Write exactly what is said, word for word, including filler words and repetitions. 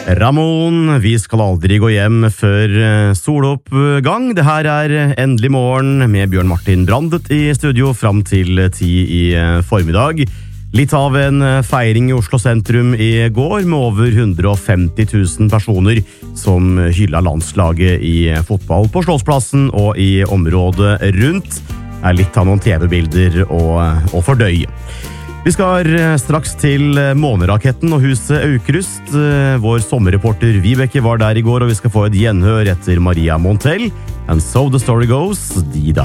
Ramón, vi skal aldri gå hjem før soloppgang. Det her er Endelig morgen med Bjørn Martin Brandet i studio fram til ti i formiddag. Litt av en feiring i Oslo sentrum i går med over hundre og femti tusen personer som hylla landslaget i fotball på Slottsplassen og i området rundt. Det er litt av noen T V-bilder å, å fordøye. Vi skal straks til Måneraketten og huset Aukrust. Vår sommerreporter Vibeke var der i går, og vi skal få et gjenhør etter Maria Montell. And so the story goes, Dida.